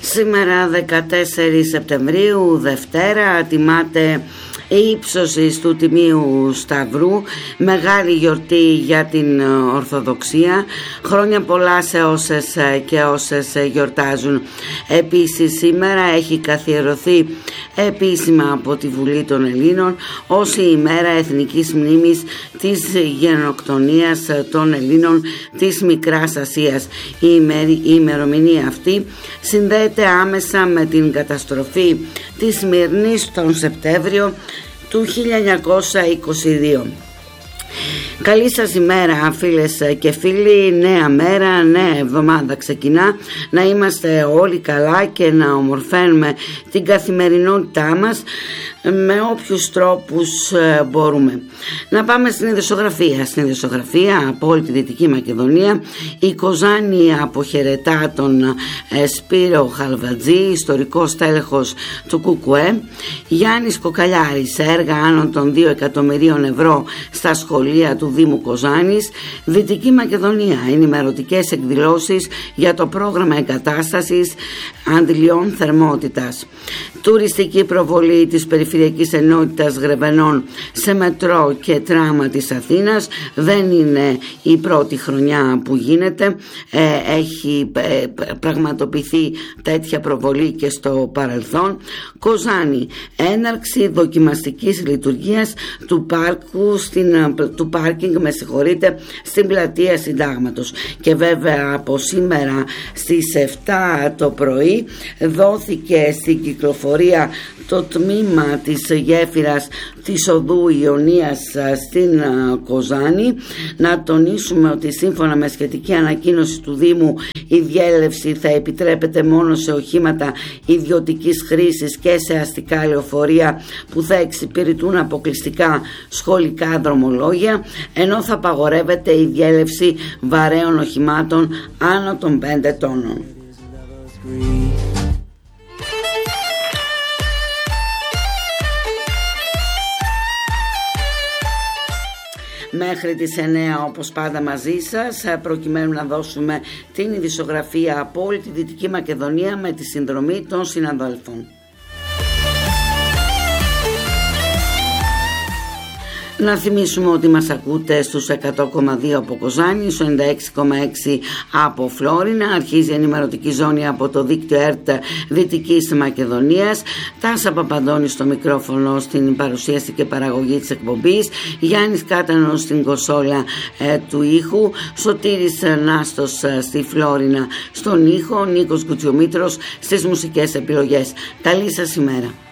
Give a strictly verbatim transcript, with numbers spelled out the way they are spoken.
Σήμερα δεκατέσσερις Σεπτεμβρίου, Δευτέρα, τιμάται η ύψωση του Τιμίου Σταυρού, μεγάλη γιορτή για την Ορθοδοξία. Χρόνια πολλά σε όσες και όσες γιορτάζουν. Επίσης σήμερα έχει καθιερωθεί επίσημα από τη Βουλή των Ελλήνων ως η ημέρα εθνικής μνήμης της γενοκτονίας των Ελλήνων της Μικράς Ασίας. Η, ημερη, η ημερομηνία αυτή συνδέεται άμεσα με την καταστροφή της Σμύρνης τον Σεπτέμβριο του χίλια εννιακόσια είκοσι δύο. Καλή σας ημέρα φίλες και φίλοι, νέα μέρα, νέα εβδομάδα ξεκινά, να είμαστε όλοι καλά και να ομορφαίνουμε την καθημερινότητά μας με όποιους τρόπους μπορούμε. Να πάμε στην ειδησιογραφία. Στην ειδησιογραφία από όλη τη Δυτική Μακεδονία, η Κοζάνη αποχαιρετά τον Σπύρο Χαλβατζή, ιστορικό στέλεχος του ΚΚΕ. Γιάννης Κοκαλιάρης, έργα άνω των δύο εκατομμυρίων ευρώ στα σχολεία του Δήμου Κοζάνης. Δυτική Μακεδονία, ενημερωτικές εκδηλώσεις για το πρόγραμμα εγκατάστασης αντιλιών θερμότητας. Τουριστική προβολή της Περιφερειακής Ενότητας Γρεβενών σε μετρό και τράμα της Αθήνας. Δεν είναι η πρώτη χρονιά που γίνεται, ε, έχει ε, πραγματοποιηθεί τέτοια προβολή και στο παρελθόν. Κοζάνη, έναρξη δοκιμαστικής λειτουργίας του πάρκου στην, του πάρκινγκ με συγχωρείτε, στην πλατεία Συντάγματος. Και βέβαια από σήμερα στις επτά το πρωί δόθηκε στην κυκλοφορία το τμήμα της γέφυρας της οδού Ιωνίας στην Κοζάνη. Να τονίσουμε ότι σύμφωνα με σχετική ανακοίνωση του Δήμου, η διέλευση θα επιτρέπεται μόνο σε οχήματα ιδιωτικής χρήσης και σε αστικά λεωφορεία που θα εξυπηρετούν αποκλειστικά σχολικά δρομολόγια, ενώ θα απαγορεύεται η διέλευση βαρέων οχημάτων άνω των πέντε τόνων. Μέχρι τις εννέα όπως πάντα μαζί σας, προκειμένου να δώσουμε την ειδησιογραφία από όλη τη Δυτική Μακεδονία με τη συνδρομή των συναδέλφων. Να θυμίσουμε ότι μας ακούτε στους εκατό κόμμα δύο από Κοζάνη, στους ενενήντα έξι κόμμα έξι από Φλόρινα. Αρχίζει η ενημερωτική ζώνη από το δίκτυο ΕΡΤ Δυτικής Μακεδονίας. Τάσα Παπαντώνη στο μικρόφωνο στην παρουσίαση και παραγωγή της εκπομπής. Γιάννης Κάτανος στην κονσόλα ε, του ήχου. Σωτήρης Νάστος ε, στη Φλόρινα στον ήχο. Νίκος Κουτσιομήτρος στις μουσικές επιλογές. Καλή σας ημέρα.